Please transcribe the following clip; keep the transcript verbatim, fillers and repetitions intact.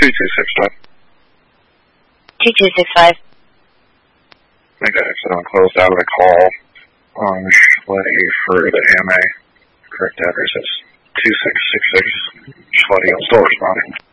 two two six five. two two six five. I think I accidentally closed out of the call on Schley for the A M A. Correct address is two six six six. Schley, I'm still responding.